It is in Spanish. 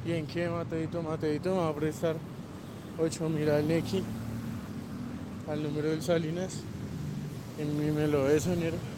¿Y en qué, Mateito? Mateito me va a prestar 8.000 al Nequi, al número del Salinas. En mí me lo es, señor.